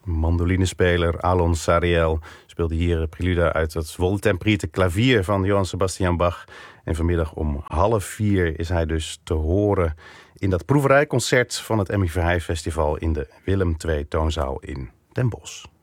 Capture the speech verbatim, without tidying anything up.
Mandolinespeler Alon Sariel speelde hier prelude uit het Wohltemperierten klavier van Johann Sebastian Bach. En vanmiddag om half vier is hij dus te horen in dat proeverijconcert van het Emmy Verheij Festival in de Willem twee Toonzaal in Den Bosch.